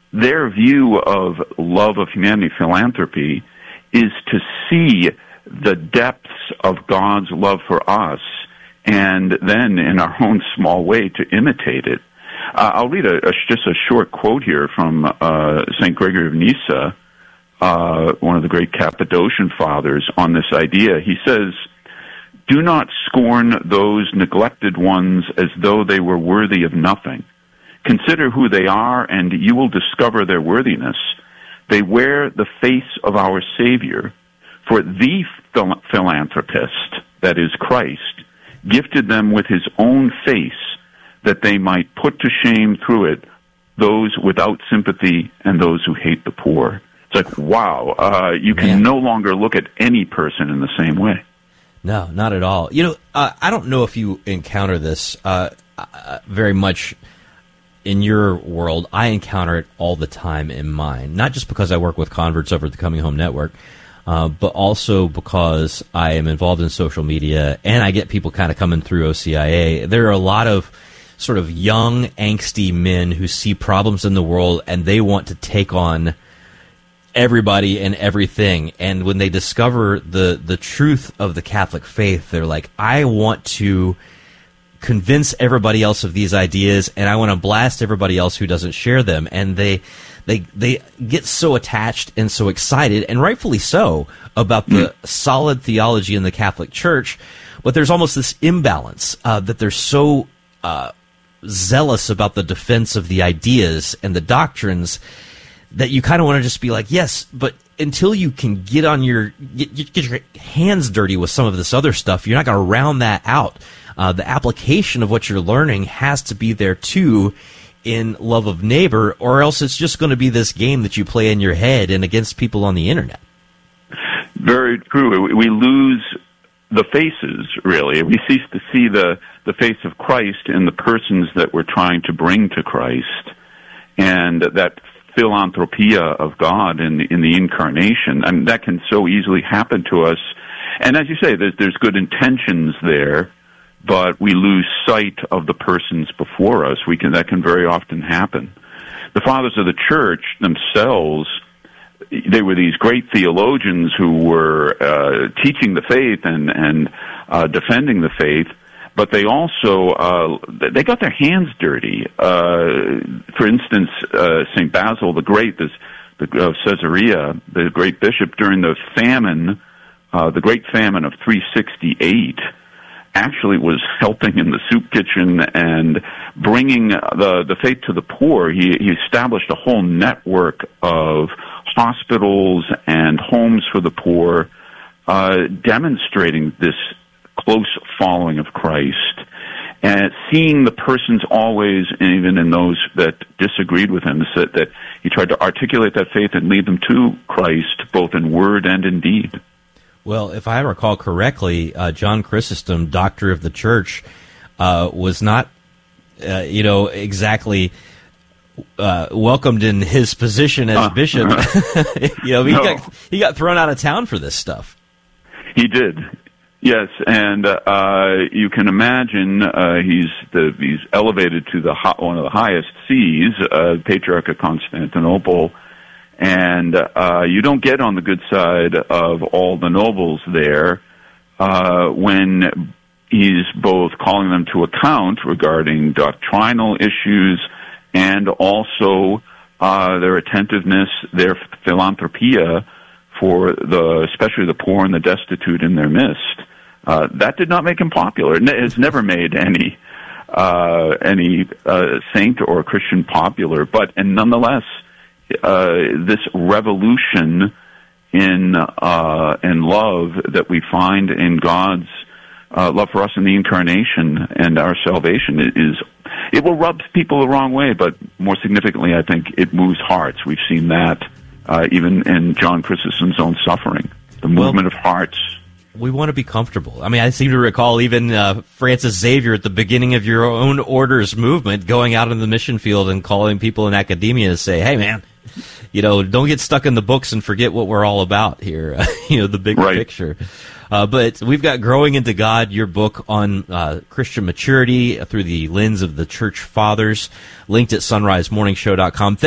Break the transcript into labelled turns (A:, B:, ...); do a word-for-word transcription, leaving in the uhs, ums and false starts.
A: their view of love of humanity, philanthropy, is to see the depths of God's love for us, and then in our own small way to imitate it. Uh, I'll read a, a, just a short quote here from uh, Saint Gregory of Nyssa, uh, one of the great Cappadocian fathers, on this idea. He says, "Do not scorn those neglected ones as though they were worthy of nothing. Consider who they are, and you will discover their worthiness. They wear the face of our Savior, for the phil- philanthropist, that is Christ, gifted them with his own face, that they might put to shame through it those without sympathy and those who hate the poor." It's like, wow, uh, you can
B: Man.
A: no longer look at any person in the same way.
B: No, not at all. You know, uh, I don't know if you encounter this uh, uh, very much in your world. I encounter it all the time in mine, not just because I work with converts over at the Coming Home Network, uh, but also because I am involved in social media, and I get people kind of coming through O C I A. There are a lot of sort of young, angsty men who see problems in the world, and they want to take on everybody and everything. And when they discover the, the truth of the Catholic faith, they're like, I want to convince everybody else of these ideas, and I want to blast everybody else who doesn't share them. And they they they get so attached and so excited, and rightfully so, about the solid theology in the Catholic Church. But there's almost this imbalance uh, that they're so uh, zealous about the defense of the ideas and the doctrines that you kind of want to just be like, yes, but until you can get on your get, get your hands dirty with some of this other stuff, you're not going to round that out. Uh, the application of what you're learning has to be there too, in love of neighbor, or else it's just going to be this game that you play in your head and against people on the internet.
A: Very true. We lose the faces, really. We cease to see the, the face of Christ in the persons that we're trying to bring to Christ, and that philanthropia of God in the, in the incarnation. I mean, that can so easily happen to us. And as you say, there's, there's good intentions there, but we lose sight of the persons before us. We can, that can very often happen. The fathers of the Church themselves, they were these great theologians who were uh, teaching the faith and, and uh, defending the faith, but they also, uh, they got their hands dirty. Uh, for instance, uh, Saint Basil the Great, this, the, of Caesarea, the great bishop, during the famine, uh, the Great Famine of three sixty-eight, actually was helping in the soup kitchen and bringing the, the faith to the poor. He, he established a whole network of hospitals and homes for the poor, uh, demonstrating this close following of Christ, and seeing the persons always, and even in those that disagreed with him, that, that he tried to articulate that faith and lead them to Christ, both in word and in deed.
B: Well, if I recall correctly, uh, John Chrysostom, doctor of the Church, uh, was not, uh, you know, exactly uh, welcomed in his position as uh, bishop. Uh, you know, he no. got he got thrown out of town for this stuff.
A: He did. Yes, and uh, you can imagine uh, he's the, he's elevated to the one of the highest sees, uh, Patriarch of Constantinople, and uh, you don't get on the good side of all the nobles there uh, when he's both calling them to account regarding doctrinal issues and also uh, their attentiveness, their philanthropia for the, especially the poor and the destitute in their midst. Uh, that did not make him popular. It has never made any uh, any uh, saint or Christian popular. But and nonetheless, uh, this revolution in uh, in love that we find in God's uh, love for us in the incarnation and our salvation is, it will rub people the wrong way, but more significantly, I think it moves hearts. We've seen that uh, even in John Chrysostom's own suffering, the movement well, of hearts.
B: We want to be comfortable. I mean, I seem to recall even uh, Francis Xavier at the beginning of your own order's movement going out in the mission field and calling people in academia to say, hey, man, you know, don't get stuck in the books and forget what we're all about here, you know, the big right. picture. Uh, but we've got Growing into God, your book on uh, Christian maturity through the lens of the Church Fathers, linked at sunrise morning show dot com.